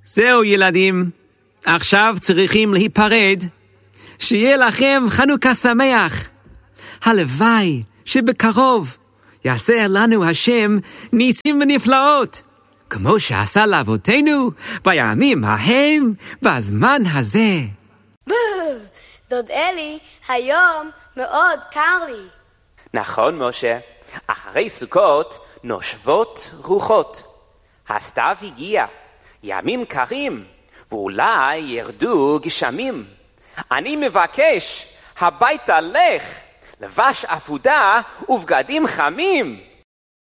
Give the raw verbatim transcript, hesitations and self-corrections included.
זהו ילדים, עכשיו צריכים להיפרד. שיהיה לכם חנוכה שמח. הלוואי שבקרוב יעשה לנו השם ניסים ונפלאות, כמו שעשה לאבותינו בימים ההם בזמן הזה. דוד אלי, היום מאוד קר לי. נכון משה, אחרי סוכות נושבות רוחות. הסתיו הגיע, ימים קרים, ואולי ירדו גשמים. אני מבקש, הביתה לך, לבש עפודה ובגדים חמים.